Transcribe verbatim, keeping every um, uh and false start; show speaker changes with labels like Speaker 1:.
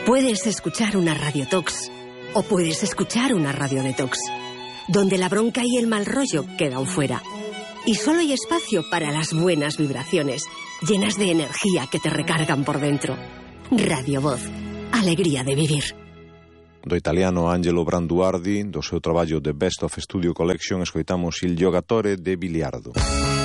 Speaker 1: Puedes escuchar una radiotox o puedes escuchar una radio detox, donde la bronca y el mal rollo quedan fuera. Y solo hay espacio para las buenas vibraciones, llenas de energía que te recargan por dentro. Radio Voz, alegría de vivir.
Speaker 2: Do italiano Angelo Branduardi, do seu traballo The Best of Studio Collection, escoitamos Il giocatore de biliardo.